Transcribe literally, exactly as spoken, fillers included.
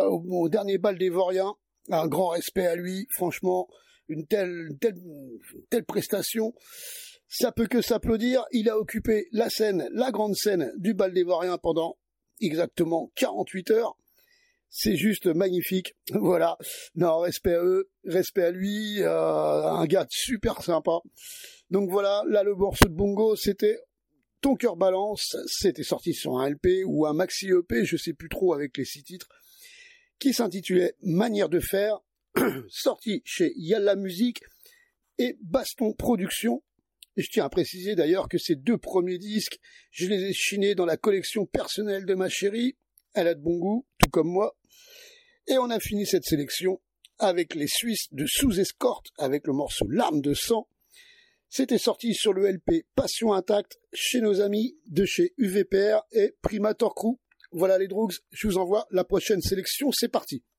au, au dernier bal des Vauriens. Un grand respect à lui, franchement, une telle, une telle, une telle prestation, ça peut que s'applaudir. Il a occupé la scène, la grande scène du bal des Vauriens pendant exactement quarante-huit heures. C'est juste magnifique, voilà. Non, respect à eux, respect à lui, euh, un gars super sympa. Donc voilà, là le morceau de bongo, c'était Ton cœur balance, c'était sorti sur un L P ou un maxi E P, je sais plus trop avec les six titres, qui s'intitulait Manière de faire, sorti chez Yalla Musique et Baston Productions. Et je tiens à préciser d'ailleurs que ces deux premiers disques, je les ai chinés dans la collection personnelle de ma chérie. Elle a de bon goût, tout comme moi. Et on a fini cette sélection avec les Suisses de Sous Escorte, avec le morceau Larmes de sang. C'était sorti sur le L P Passion Intacte chez nos amis de chez U V P R et Primator Crew. Voilà les Droogs, je vous envoie la prochaine sélection, c'est parti.